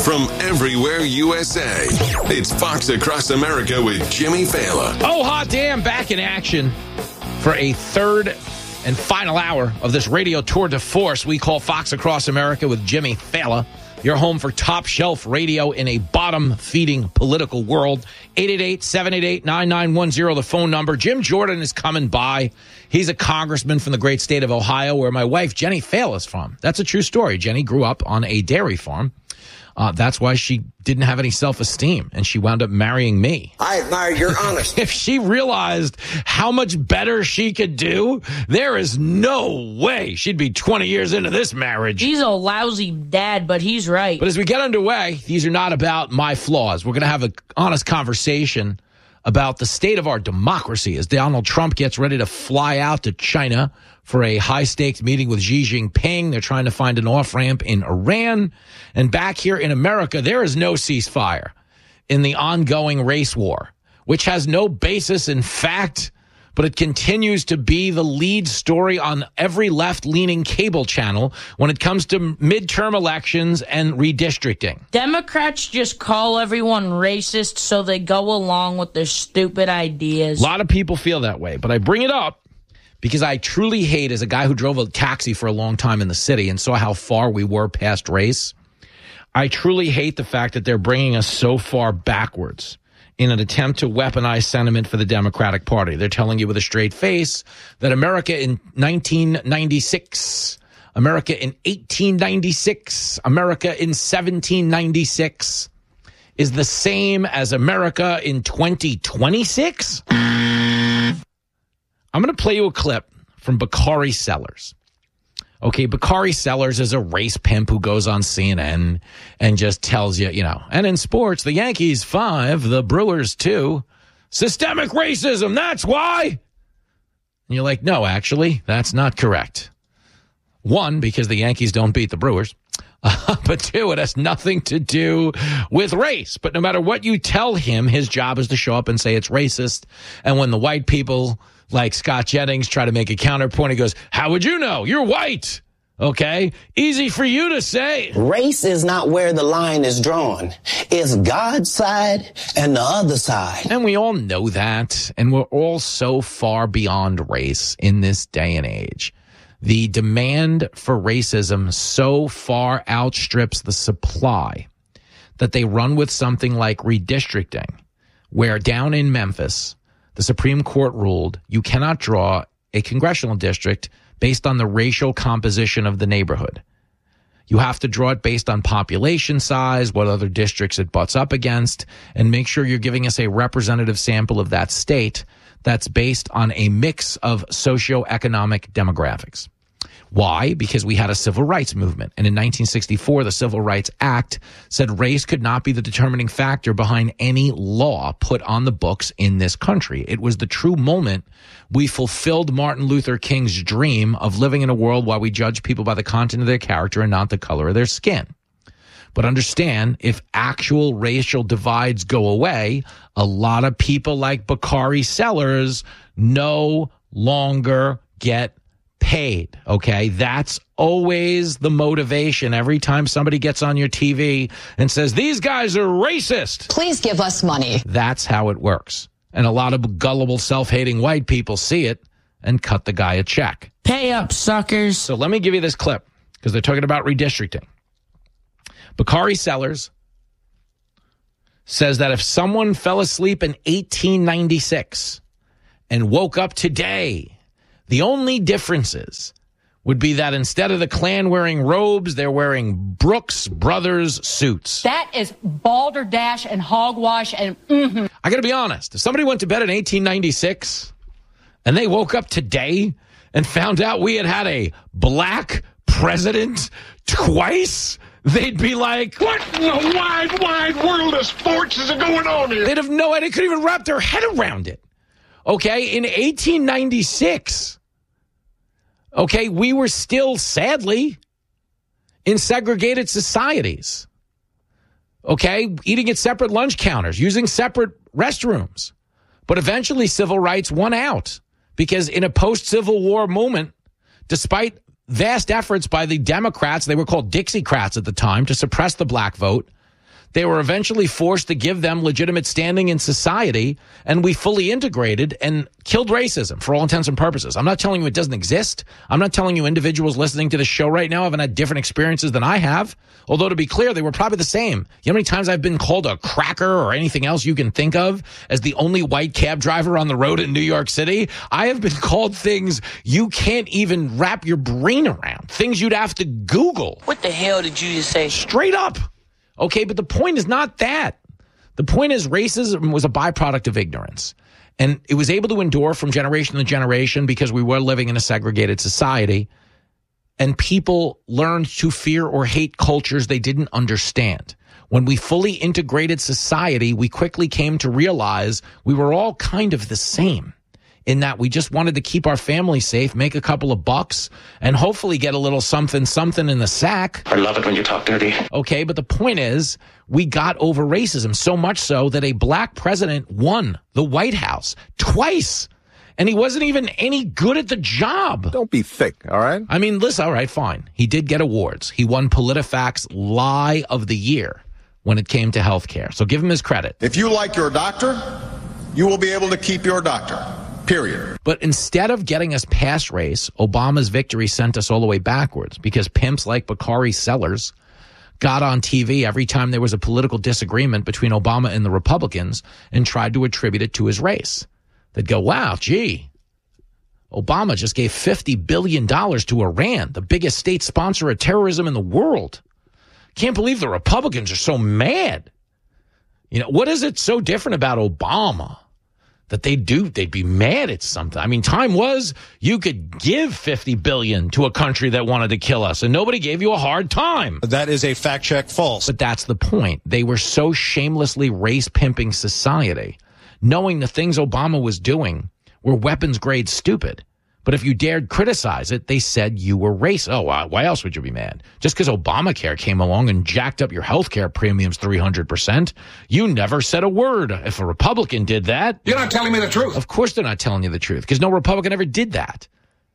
from everywhere USA. It's Fox Across America with Jimmy Fallon. Oh, hot damn, back in action for a third and final hour of this radio tour de force we call Fox Across America with Jimmy Fallon. Your home for top shelf radio in a bottom-feeding political world. 888-788-9910, the phone number. Jim Jordan is coming by. He's a congressman from the great state of Ohio, where my wife, Jenny Fallon, is from. That's a true story. Jenny grew up on a dairy farm. That's why she didn't have any self-esteem, and she wound up marrying me. I admire your honesty. If she realized how much better she could do, there is no way she'd be 20 years into this marriage. He's a lousy dad, but he's right. But as we get underway, these are not about my flaws. We're going to have an honest conversation about the state of our democracy as Donald Trump gets ready to fly out to China for a high-stakes meeting with Xi Jinping. They're trying to find an off-ramp in Iran. And back here in America, there is no ceasefire in the ongoing race war, which has no basis in fact, but it continues to be the lead story on every left-leaning cable channel when it comes to midterm elections and redistricting. Democrats just call everyone racist so they go along with their stupid ideas. A lot of people feel that way, but I bring it up because I truly hate, as a guy who drove a taxi for a long time in the city and saw how far we were past race, I truly hate the fact that they're bringing us so far backwards in an attempt to weaponize sentiment for the Democratic Party. They're telling you with a straight face that America in 1996, America in 1896, America in 1796 is the same as America in 2026. I'm going to play you a clip from Bakari Sellers. Okay, Bakari Sellers is a race pimp who goes on CNN and just tells you, and in sports, the Yankees 5, the Brewers 2. Systemic racism, that's why. And you're like, no, actually, that's not correct. One, because the Yankees don't beat the Brewers. But two, it has nothing to do with race. But no matter what you tell him, his job is to show up and say it's racist. And when the white people like Scott Jennings try to make a counterpoint, he goes, how would you know? You're white. Okay? Easy for you to say. Race is not where the line is drawn. It's God's side and the other side. And we all know that. And we're all so far beyond race in this day and age. The demand for racism so far outstrips the supply that they run with something like redistricting, where down in Memphis, the Supreme Court ruled you cannot draw a congressional district based on the racial composition of the neighborhood. You have to draw it based on population size, what other districts it butts up against, and make sure you're giving us a representative sample of that state that's based on a mix of socioeconomic demographics. Why? Because we had a civil rights movement. And in 1964, the Civil Rights Act said race could not be the determining factor behind any law put on the books in this country. It was the true moment we fulfilled Martin Luther King's dream of living in a world where we judge people by the content of their character and not the color of their skin. But understand, if actual racial divides go away, a lot of people like Bakari Sellers no longer get paid, okay? That's always the motivation every time somebody gets on your TV and says, these guys are racist. Please give us money. That's how it works. And a lot of gullible, self-hating white people see it and cut the guy a check. Pay up, suckers. So let me give you this clip, because they're talking about redistricting. Bakari Sellers says that if someone fell asleep in 1896 and woke up today, the only differences would be that instead of the Klan wearing robes, they're wearing Brooks Brothers suits. That is balderdash and hogwash and I got to be honest. If somebody went to bed in 1896 and they woke up today and found out we had a black president twice, they'd be like, what in the wide, wide world of sports is going on here? They'd have no idea. They couldn't even wrap their head around it. Okay, in 1896, okay, we were still, sadly, in segregated societies. Okay, eating at separate lunch counters, using separate restrooms. But eventually civil rights won out because in a post-Civil War moment, despite vast efforts by the Democrats, they were called Dixiecrats at the time, to suppress the black vote, They were eventually forced to give them legitimate standing in society, and we fully integrated and killed racism for all intents and purposes. I'm not telling you it doesn't exist. I'm not telling you individuals listening to the show right now haven't had different experiences than I have. Although, to be clear, they were probably the same. You know how many times I've been called a cracker or anything else you can think of as the only white cab driver on the road in New York City? I have been called things you can't even wrap your brain around, things you'd have to Google. What the hell did you just say? Straight up. Okay, but the point is not that. The point is racism was a byproduct of ignorance. And it was able to endure from generation to generation because we were living in a segregated society. And people learned to fear or hate cultures they didn't understand. When we fully integrated society, we quickly came to realize we were all kind of the same, in that we just wanted to keep our family safe, make a couple of bucks, and hopefully get a little something in the sack. I love it when you talk dirty. Okay, but the point is, we got over racism, so much so that a black president won the White House twice. And he wasn't even any good at the job. Don't be thick, all right? I mean, listen, all right, fine. He did get awards. He won PolitiFact's Lie of the Year when it came to healthcare. So give him his credit. If you like your doctor, you will be able to keep your doctor. Period. But instead of getting us past race, Obama's victory sent us all the way backwards because pimps like Bakari Sellers got on TV every time there was a political disagreement between Obama and the Republicans and tried to attribute it to his race. They'd go, wow, gee, Obama just gave $50 billion to Iran, the biggest state sponsor of terrorism in the world. Can't believe the Republicans are so mad. You know, what is it so different about Obama that they'd be mad at something? I mean, time was you could give $50 billion to a country that wanted to kill us, and nobody gave you a hard time. That is a fact check false. But that's the point. They were so shamelessly race-pimping society, knowing the things Obama was doing were weapons-grade stupid. But if you dared criticize it, they said you were racist. Oh, why else would you be mad? Just because Obamacare came along and jacked up your health care premiums 300%, you never said a word. If a Republican did that... You're not telling me the truth. Of course they're not telling you the truth, because no Republican ever did that.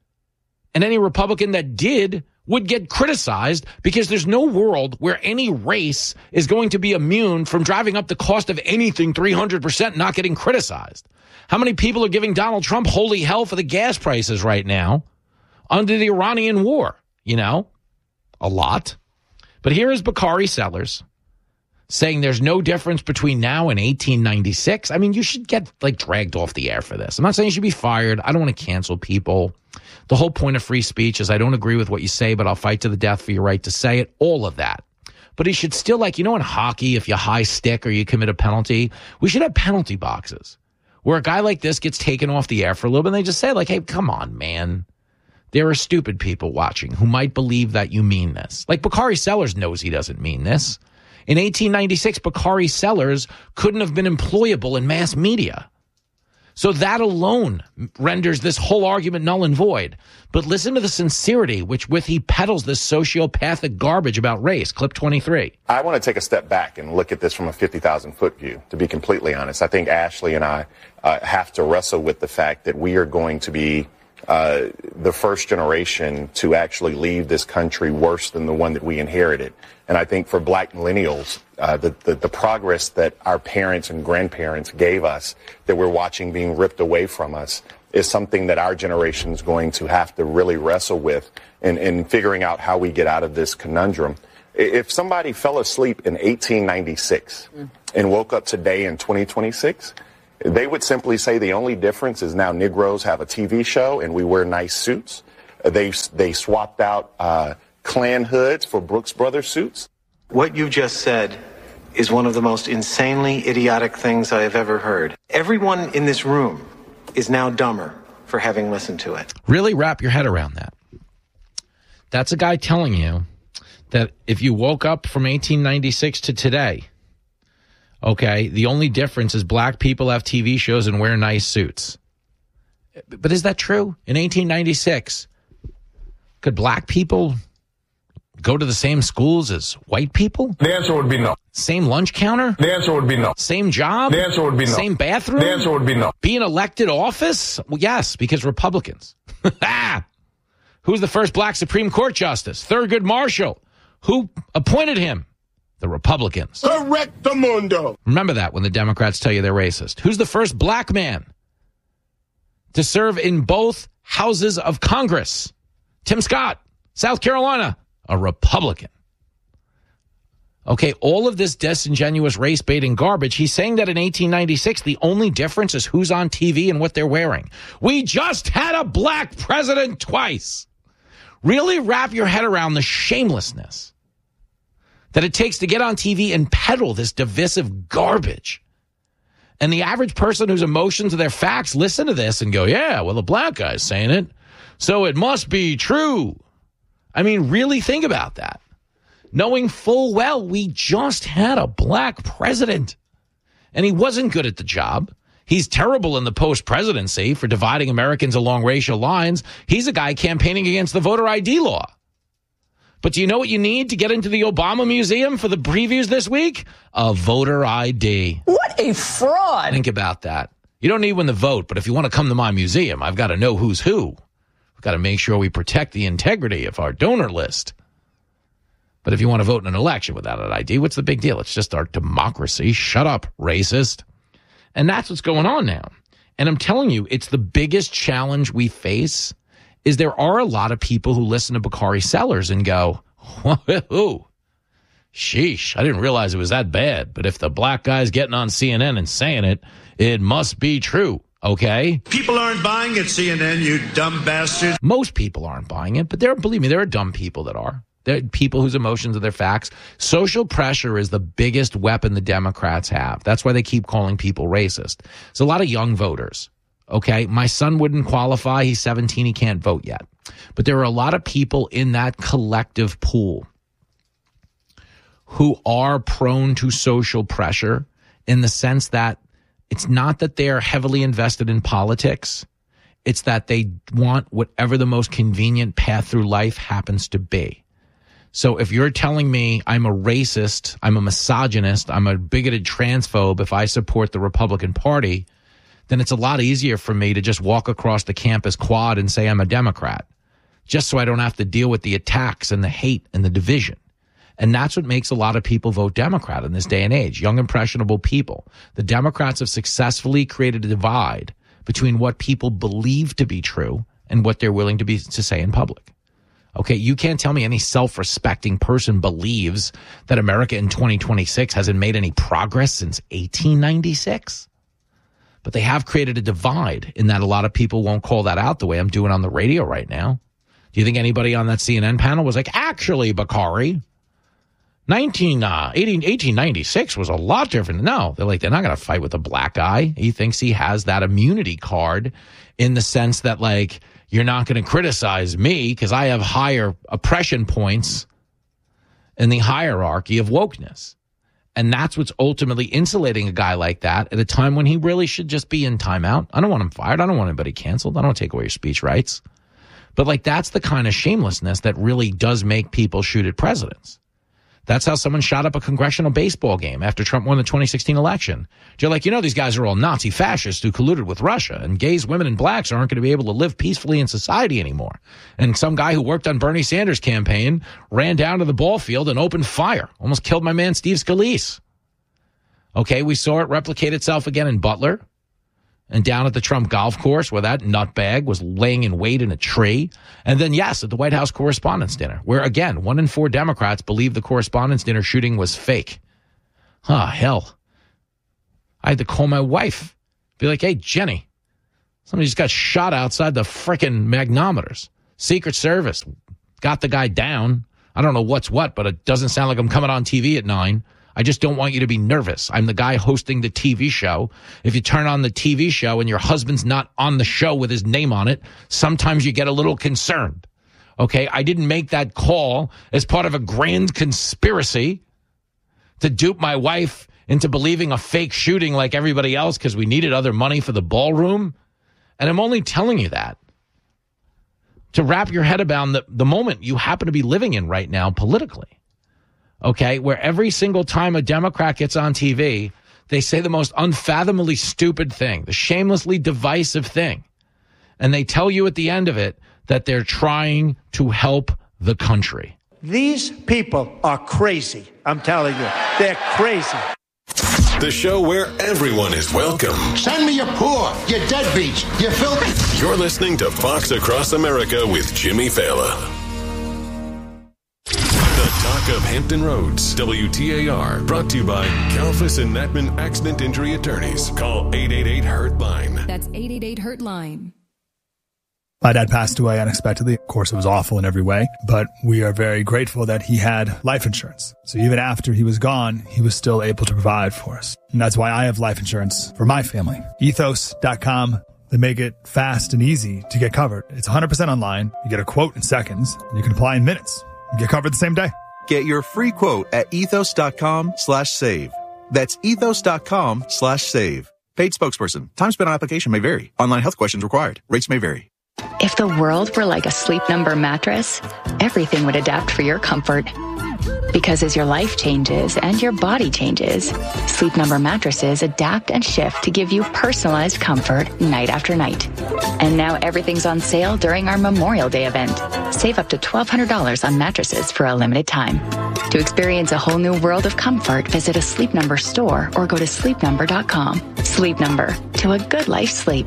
And any Republican that did would get criticized because there's no world where any race is going to be immune from driving up the cost of anything 300% not getting criticized. How many people are giving Donald Trump holy hell for the gas prices right now under the Iranian war? You know, a lot. But here is Bakari Sellers saying there's no difference between now and 1896. I mean, you should get dragged off the air for this. I'm not saying you should be fired. I don't want to cancel people. The whole point of free speech is I don't agree with what you say, but I'll fight to the death for your right to say it. All of that. But he should still, in hockey, if you high stick or you commit a penalty, we should have penalty boxes where a guy like this gets taken off the air for a little bit and they just say, hey, come on, man. There are stupid people watching who might believe that you mean this. Bakari Sellers knows he doesn't mean this. In 1896, Bakari Sellers couldn't have been employable in mass media. So that alone renders this whole argument null and void. But listen to the sincerity with he peddles this sociopathic garbage about race. Clip 23. I want to take a step back and look at this from a 50,000-foot view, to be completely honest. I think Ashley and I have to wrestle with the fact that we are going to be the first generation to actually leave this country worse than the one that we inherited. And I think for black millennials, the progress that our parents and grandparents gave us that we're watching being ripped away from us is something that our generation is going to have to really wrestle with in figuring out how we get out of this conundrum. If somebody fell asleep in 1896 and woke up today in 2026, they would simply say the only difference is now Negroes have a TV show and we wear nice suits. They swapped out Klan hoods for Brooks Brothers suits. What you just said is one of the most insanely idiotic things I have ever heard. Everyone in this room is now dumber for having listened to it. Really wrap your head around that. That's a guy telling you that if you woke up from 1896 to today, okay, the only difference is black people have TV shows and wear nice suits. But is that true? In 1896, could black people go to the same schools as white people? The answer would be no. Same lunch counter? The answer would be no. Same job? The answer would be no. Same bathroom? The answer would be no. Be an elected office? Well, yes, because Republicans. Who's the first black Supreme Court justice? Thurgood Marshall. Who appointed him? The Republicans. Correctamundo. Remember that when the Democrats tell you they're racist. Who's the first black man to serve in both houses of Congress? Tim Scott, South Carolina, a Republican. Okay, all of this disingenuous race-baiting garbage, he's saying that in 1896, the only difference is who's on TV and what they're wearing. We just had a black president twice. Really wrap your head around the shamelessness that it takes to get on TV and peddle this divisive garbage. And the average person whose emotions are their facts listen to this and go, yeah, well, the black guy's saying it, so it must be true. I mean, really think about that. Knowing full well we just had a black president, and he wasn't good at the job. He's terrible in the post-presidency for dividing Americans along racial lines. He's a guy campaigning against the voter ID law. But do you know what you need to get into the Obama Museum for the previews this week? A voter ID. What a fraud. Think about that. You don't need one to vote, but if you want to come to my museum, I've got to know who's who. We've got to make sure we protect the integrity of our donor list. But if you want to vote in an election without an ID, what's the big deal? It's just our democracy. Shut up, racist. And that's what's going on now. And I'm telling you, it's the biggest challenge we face is there are a lot of people who listen to Bakari Sellers and go, whoa, sheesh, I didn't realize it was that bad. But if the black guy's getting on CNN and saying it, it must be true, okay? People aren't buying it, CNN, you dumb bastards. Most people aren't buying it, but believe me, there are dumb people that are. There are people whose emotions are their facts. Social pressure is the biggest weapon the Democrats have. That's why they keep calling people racist. There's a lot of young voters, okay? My son wouldn't qualify. He's 17. He can't vote yet. But there are a lot of people in that collective pool who are prone to social pressure in the sense that it's not that they're heavily invested in politics. It's that they want whatever the most convenient path through life happens to be. So if you're telling me I'm a racist, I'm a misogynist, I'm a bigoted transphobe if I support the Republican Party, then it's a lot easier for me to just walk across the campus quad and say I'm a Democrat, just so I don't have to deal with the attacks and the hate and the division. And that's what makes a lot of people vote Democrat in this day and age, young, impressionable people. The Democrats have successfully created a divide between what people believe to be true and what they're willing to say in public. Okay, you can't tell me any self-respecting person believes that America in 2026 hasn't made any progress since 1896. But they have created a divide in that a lot of people won't call that out the way I'm doing on the radio right now. Do you think anybody on that CNN panel was like, actually, Bakari, 1896 was a lot different? No, they're like, they're not going to fight with a black guy. He thinks he has that immunity card in the sense that, like, you're not going to criticize me because I have higher oppression points in the hierarchy of wokeness. And that's what's ultimately insulating a guy like that at a time when he really should just be in timeout. I don't want him fired. I don't want anybody canceled. I don't want to take away your speech rights. But, like, that's the kind of shamelessness that really does make people shoot at presidents. That's how someone shot up a congressional baseball game after Trump won the 2016 election. You're like, these guys are all Nazi fascists who colluded with Russia, and gays, women, and blacks aren't going to be able to live peacefully in society anymore. And some guy who worked on Bernie Sanders' campaign ran down to the ball field and opened fire. Almost killed my man Steve Scalise. Okay, we saw it replicate itself again in Butler and down at the Trump golf course where that nutbag was laying in wait in a tree. And then, yes, at the White House Correspondents' Dinner, where, again, 1 in 4 Democrats believe the Correspondents' Dinner shooting was fake. Hell. I had to call my wife. Be like, hey, Jenny, somebody just got shot outside the frickin' magnometers. Secret Service got the guy down. I don't know what's what, but it doesn't sound like I'm coming on TV at 9. I just don't want you to be nervous. I'm the guy hosting the TV show. If you turn on the TV show and your husband's not on the show with his name on it, sometimes you get a little concerned. Okay, I didn't make that call as part of a grand conspiracy to dupe my wife into believing a fake shooting like everybody else because we needed other money for the ballroom. And I'm only telling you that to wrap your head around the moment you happen to be living in right now politically. Okay, where every single time a Democrat gets on TV, they say the most unfathomably stupid thing, the shamelessly divisive thing. And they tell you at the end of it that they're trying to help the country. These people are crazy. I'm telling you, they're crazy. The show where everyone is welcome. Send me your poor, your deadbeats, your filthy. You're listening to Fox Across America with Jimmy Fallon. The Talk of Hampton Roads, WTAR, brought to you by Kalfas and Natman Accident Injury Attorneys. Call 888-HURT-LINE. That's 888-HURT-LINE. My dad passed away unexpectedly. Of course, it was awful in every way, but we are very grateful that he had life insurance. So even after he was gone, he was still able to provide for us. And that's why I have life insurance for my family. Ethos.com. They make it fast and easy to get covered. It's 100% online. You get a quote in seconds. And you can apply in minutes. You get covered the same day. Get your free quote at ethos.com/save. That's ethos.com/save. Paid spokesperson. Time spent on application may vary. Online health questions required. Rates may vary. If the world were like a Sleep Number mattress, everything would adapt for your comfort. Because as your life changes and your body changes, Sleep Number mattresses adapt and shift to give you personalized comfort night after night. And now everything's on sale during our Memorial Day event. Save up to $1,200 on mattresses for a limited time. To experience a whole new world of comfort, visit a Sleep Number store or go to sleepnumber.com. Sleep Number, to a good life sleep.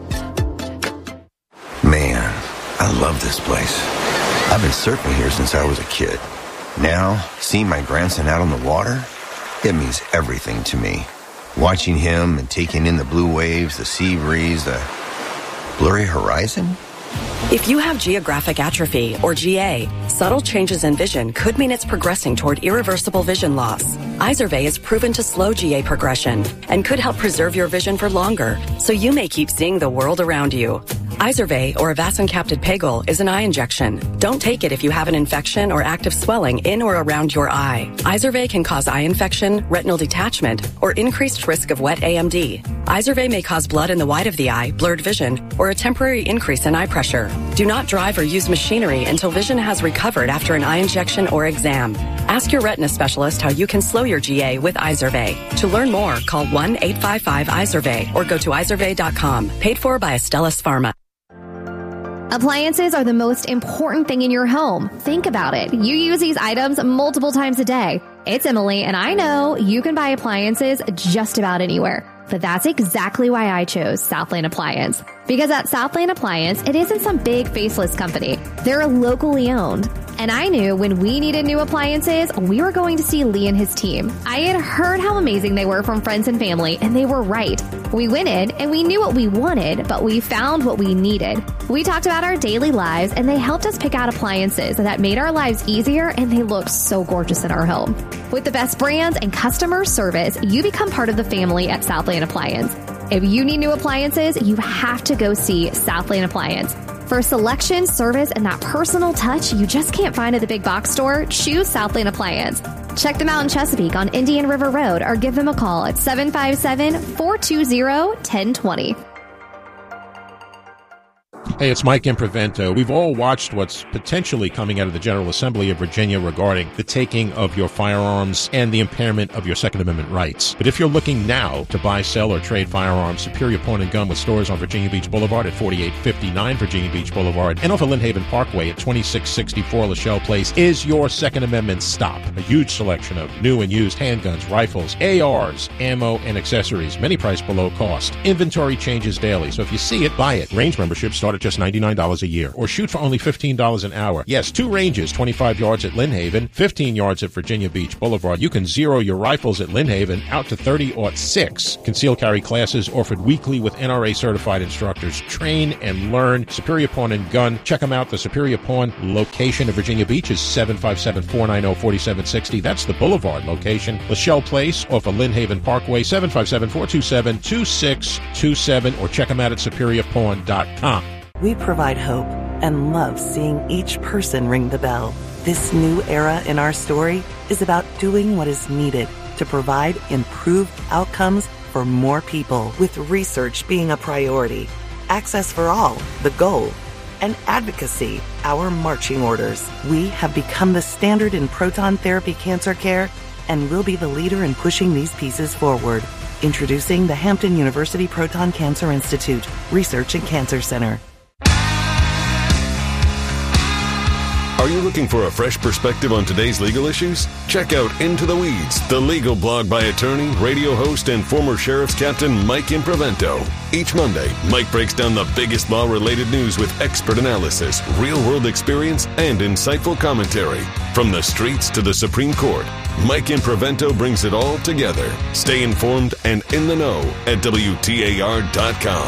Man, I love this place. I've been surfing here since I was a kid. Now, seeing my grandson out on the water, it means everything to me. Watching him and taking in the blue waves, the sea breeze, the blurry horizon. If you have geographic atrophy, or GA, subtle changes in vision could mean it's progressing toward irreversible vision loss. Izervay is proven to slow GA progression and could help preserve your vision for longer, so you may keep seeing the world around you. Izervay, or avacincaptad pegol, is an eye injection. Don't take it if you have an infection or active swelling in or around your eye. Izervay can cause eye infection, retinal detachment, or increased risk of wet AMD. Izervay may cause blood in the white of the eye, blurred vision, or a temporary increase in eye pressure. Do not drive or use machinery until vision has recovered after an eye injection or exam. Ask your retina specialist how you can slow your GA with Izervay. To learn more, call 1-855-IZERVAY or go to izervay.com. Paid for by Astellas Pharma. Appliances are the most important thing in your home. Think about it. You use these items multiple times a day. It's Emily, and I know you can buy appliances just about anywhere. But that's exactly why I chose Southland Appliance. Because at Southland Appliance, it isn't some big faceless company. They're locally owned. And I knew when we needed new appliances, we were going to see Lee and his team. I had heard how amazing they were from friends and family, and they were right. We went in and we knew what we wanted, but we found what we needed. We talked about our daily lives, and they helped us pick out appliances that made our lives easier, and they looked so gorgeous in our home. With the best brands and customer service, you become part of the family at Southland Appliance. If you need new appliances, you have to go see Southland Appliance. For selection, service, and that personal touch you just can't find at the big box store, choose Southland Appliance. Check them out in Chesapeake on Indian River Road or give them a call at 757-420-1020. Hey, it's Mike Improvento. We've all watched what's potentially coming out of the General Assembly of Virginia regarding the taking of your firearms and the impairment of your Second Amendment rights. But if you're looking now to buy, sell, or trade firearms, Superior Pawn and Gun with stores on Virginia Beach Boulevard at 4859 Virginia Beach Boulevard and off of Lynn Haven Parkway at 2664 Lachelle Place is your Second Amendment stop. A huge selection of new and used handguns, rifles, ARs, ammo, and accessories, many priced below cost. Inventory changes daily, so if you see it, buy it. Range memberships start at just $99 a year, or shoot for only $15 an hour. Yes, 2 ranges, 25 yards at Lynn Haven, 15 yards at Virginia Beach Boulevard. You can zero your rifles at Lynn Haven out to 30-06. Concealed carry classes offered weekly with NRA certified instructors. Train and learn. Superior Pawn and Gun. Check them out. The Superior Pawn location of Virginia Beach is 757-490-4760. That's the Boulevard location. Lachelle Place off of Lynn Haven Parkway, 757-427-2627, or check them out at superiorpawn.com. We provide hope and love seeing each person ring the bell. This new era in our story is about doing what is needed to provide improved outcomes for more people, with research being a priority, access for all, the goal, and advocacy, our marching orders. We have become the standard in proton therapy cancer care and will be the leader in pushing these pieces forward. Introducing the Hampton University Proton Cancer Institute, Research and Cancer Center. Are you looking for a fresh perspective on today's legal issues? Check out Into the Weeds, the legal blog by attorney, radio host, and former Sheriff's Captain Mike Imprevento. Each Monday, Mike breaks down the biggest law-related news with expert analysis, real-world experience, and insightful commentary. From the streets to the Supreme Court, Mike Imprevento brings it all together. Stay informed and in the know at WTAR.com.